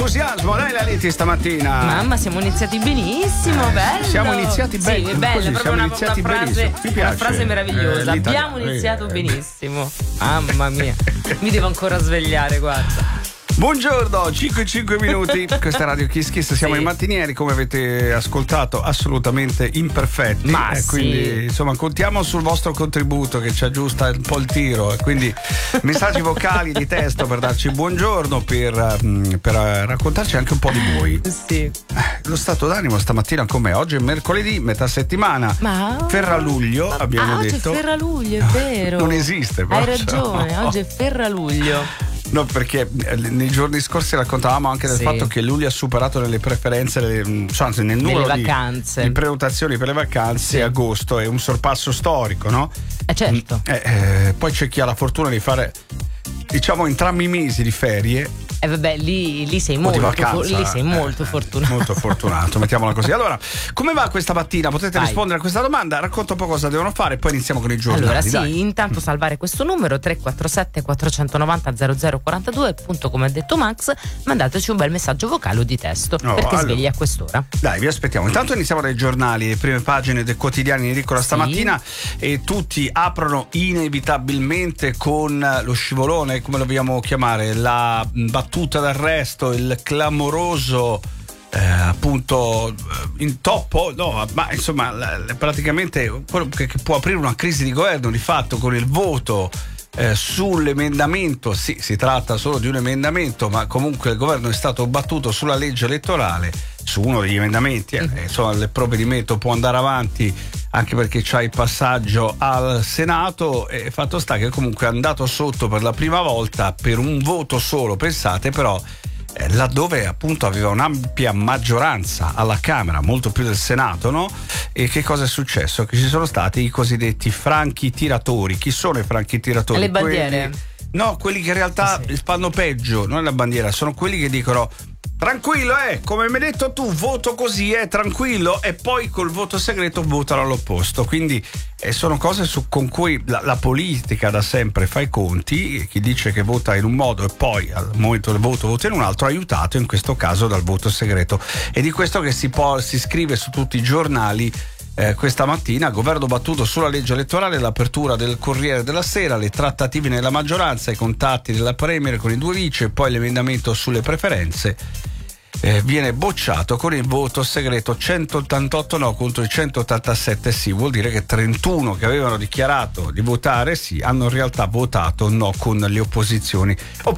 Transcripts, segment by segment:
entusiasmo, dai Leti stamattina. Mamma, siamo iniziati benissimo, bello. Siamo iniziati bene. Sì, bello, proprio siamo iniziati benissimo. Mi piace. Una frase meravigliosa. Abbiamo iniziato benissimo. Mamma mia, mi devo ancora svegliare, guarda. Buongiorno, 5 minuti. Questa è Radio Kiss Kiss, siamo Sì. i mattinieri, come avete ascoltato, assolutamente imperfetti. Ma quindi sì. insomma contiamo sul vostro contributo che ci aggiusta un po' il tiro. E quindi messaggi vocali di testo per darci buongiorno, per raccontarci anche un po' di voi. Sì. Lo stato d'animo stamattina con me. Oggi è mercoledì, metà settimana. Ma Ferraluglio, abbiamo oggi detto. Oggi è Ferraluglio, è vero. Non esiste però. Hai ragione, no. Oggi è Ferraluglio. No, perché nei giorni scorsi raccontavamo anche del fatto che luglio ha superato nelle preferenze, nel numero vacanze. di prenotazioni per le vacanze. Agosto è un sorpasso storico, no? Certo. Poi c'è chi ha la fortuna di fare, diciamo, entrambi i mesi di ferie. E vabbè, lì sei molto fortunato. Molto fortunato, mettiamola così. Allora, come va questa mattina? Potete rispondere a questa domanda. Racconta un po' cosa devono fare e poi iniziamo con i giornali. Allora, sì, dai. intanto salvare questo numero 347 490 0042, appunto come ha detto Max, mandateci un bel messaggio vocale o di testo, perché svegli a quest'ora. Dai, vi aspettiamo. Intanto iniziamo dai giornali, le prime pagine dei quotidiani in edicola stamattina, e tutti aprono inevitabilmente con lo scivolone, come lo vogliamo chiamare, la battuta d'arresto, il clamoroso appunto intoppo, no, ma insomma praticamente quello che può aprire una crisi di governo di fatto con il voto sull'emendamento. Sì, si tratta solo di un emendamento, ma comunque il governo è stato battuto sulla legge elettorale, su uno degli emendamenti. Insomma, il provvedimento può andare avanti anche perché c'ha il passaggio al Senato, e fatto sta che comunque è andato sotto per la prima volta per un voto solo, pensate, però laddove appunto aveva un'ampia maggioranza alla Camera, molto più del Senato, no? E che cosa è successo? Che ci sono stati i cosiddetti franchi tiratori. Chi sono i franchi tiratori? Le bandiere? Quelli che in realtà fanno peggio, non è la bandiera, sono quelli che dicono tranquillo, come mi hai detto tu, voto così, tranquillo, e poi col voto segreto votano all'opposto. Quindi sono cose con cui la politica da sempre fa i conti. Chi dice che vota in un modo e poi al momento del voto vota in un altro, aiutato in questo caso dal voto segreto. E di questo che si scrive su tutti i giornali questa mattina. Governo battuto sulla legge elettorale, l'apertura del Corriere della Sera, le trattative nella maggioranza, i contatti della Premier con i due vice, e poi l'emendamento sulle preferenze viene bocciato con il voto segreto. 188 no contro i 187 sì. Vuol dire che 31 che avevano dichiarato di votare sì hanno in realtà votato no con le opposizioni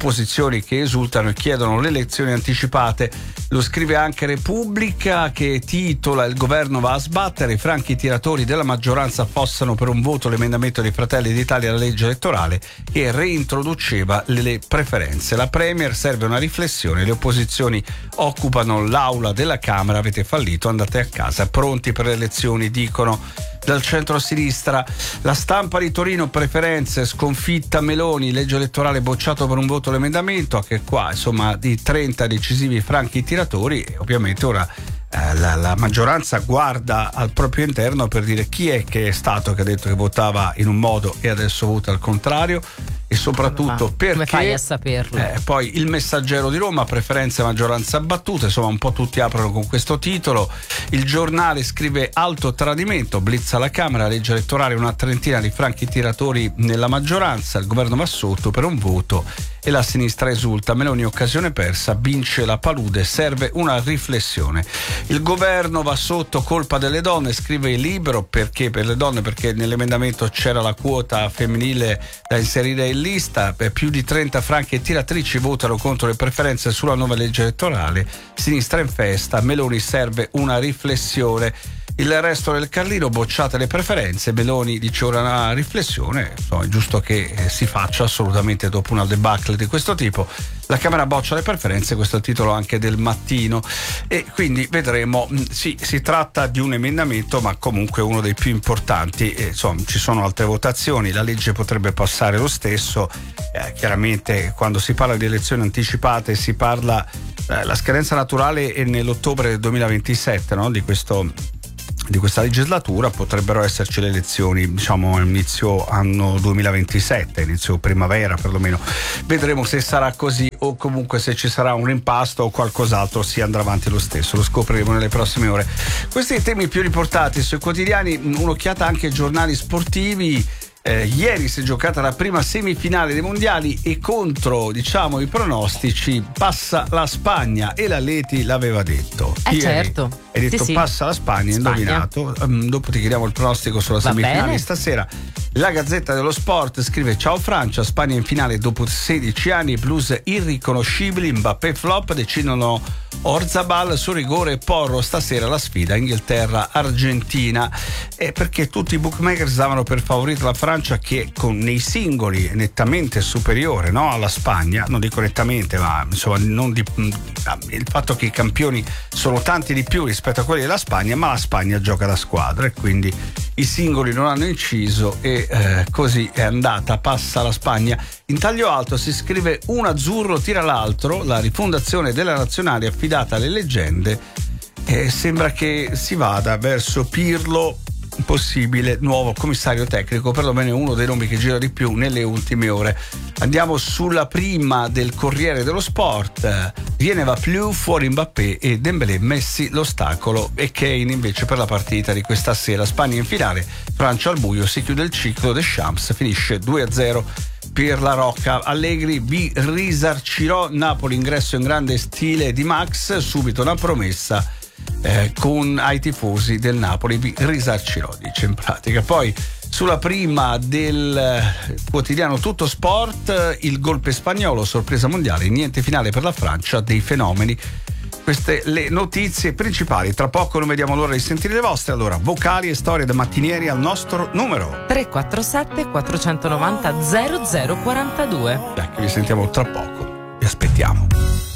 che esultano e chiedono le elezioni anticipate. Lo scrive anche Repubblica, che titola: il governo va a sbattere, i franchi tiratori della maggioranza affossano per un voto l'emendamento dei Fratelli d'Italia alla legge elettorale che reintroduceva le preferenze. La Premier serve una riflessione, le opposizioni occupano l'aula della Camera, avete fallito, andate a casa, pronti per le elezioni, dicono dal centro-sinistra. La Stampa di Torino: preferenze, sconfitta Meloni, legge elettorale bocciato per un voto l'emendamento. Anche qua insomma di 30 decisivi franchi tiratori, e ovviamente ora la maggioranza guarda al proprio interno per dire chi è che è stato che ha detto che votava in un modo e adesso vota al contrario, e soprattutto perché. Come fai a saperlo? Poi il Messaggero di Roma: preferenze, maggioranza battute. Insomma, un po' tutti aprono con questo titolo. Il Giornale scrive: alto tradimento, blitz alla Camera, legge elettorale, una trentina di franchi tiratori nella maggioranza, il governo va sotto per un voto e la sinistra esulta. Meloni occasione persa, vince la palude, serve una riflessione. Il governo va sotto, colpa delle donne, scrive il Libero. Perché per le donne? Perché nell'emendamento c'era la quota femminile da inserire in lista. Più di 30 franche tiratrici votano contro le preferenze sulla nuova legge elettorale. Sinistra in festa, Meloni serve una riflessione. Il Resto del Carlino: bocciate le preferenze, Meloni dice ora una riflessione. È giusto che si faccia assolutamente dopo una debacle di questo tipo. La Camera boccia le preferenze, questo è il titolo anche del Mattino, e quindi vedremo. Sì, si tratta di un emendamento, ma comunque uno dei più importanti. Insomma, ci sono altre votazioni, la legge potrebbe passare lo stesso. Chiaramente quando si parla di elezioni anticipate si parla, la scadenza naturale è nell'ottobre del 2027, no? Di questo di questa legislatura potrebbero esserci le elezioni, diciamo inizio anno 2027, inizio primavera perlomeno. Vedremo se sarà così o comunque se ci sarà un rimpasto o qualcos'altro, si andrà avanti lo stesso, lo scopriremo nelle prossime ore. Questi i temi più riportati sui quotidiani, un'occhiata anche ai giornali sportivi. Ieri si è giocata la prima semifinale dei mondiali e contro, diciamo, i pronostici passa la Spagna, e l'Atleti l'aveva detto. Ieri certo. Hai detto sì. Passa la Spagna, indovinato. Dopo ti chiediamo il pronostico sulla semifinale stasera. La Gazzetta dello Sport scrive: ciao Francia, Spagna in finale dopo 16 anni, blues irriconoscibili, Mbappé flop, decidono Orzabal su rigore e Porro, stasera la sfida Inghilterra-Argentina. Perché tutti i bookmakers davano per favorita la Francia, che nei singoli è nettamente superiore, no, alla Spagna, non dico nettamente, ma insomma il fatto che i campioni sono tanti di più rispetto a quelli della Spagna, ma la Spagna gioca da squadra e quindi i singoli non hanno inciso e così è andata, passa la Spagna. In taglio alto si scrive: un azzurro tira l'altro, la rifondazione della nazionale affidata alle leggende, e sembra che si vada verso Pirlo, possibile nuovo commissario tecnico, perlomeno uno dei nomi che gira di più nelle ultime ore. Andiamo sulla prima del Corriere dello Sport: Rien ne va plus, fuori Mbappé e Dembélé, Messi l'ostacolo, e Kane invece per la partita di questa sera. Spagna in finale, Francia al buio, si chiude il ciclo, Deschamps finisce 2-0 per la Rocca. Allegri: vi risarcirò, Napoli ingresso in grande stile di Max, subito una promessa ai tifosi del Napoli, vi risarcirò, dice in pratica. Poi sulla prima del quotidiano Tutto Sport, il golpe spagnolo, sorpresa mondiale, niente finale per la Francia, dei fenomeni. Queste le notizie principali, tra poco non vediamo l'ora di sentire le vostre. Allora, vocali e storie da mattinieri al nostro numero 347 490 0042. Dai, che vi sentiamo tra poco, vi aspettiamo.